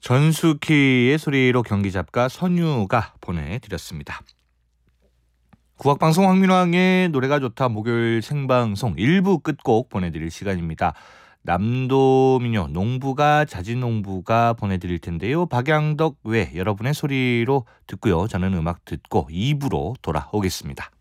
전수키의 소리로 경기잡가 선유가 보내드렸습니다. 국악방송 황민왕의 노래가 좋다 목요일 생방송 1부 끝곡 보내드릴 시간입니다. 남도민요 농부가 자진농부가 보내드릴 텐데요. 박양덕 외 여러분의 소리로 듣고요. 저는 음악 듣고 2부로 돌아오겠습니다.